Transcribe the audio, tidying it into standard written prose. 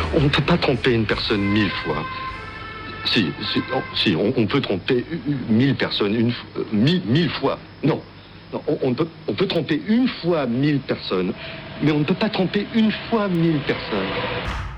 On ne peut pas tromper une personne 1000 fois. Si, on peut tromper 1000 personnes, 1000 fois. Non, on peut tromper une fois 1000 personnes, mais on ne peut pas tromper une fois 1000 personnes.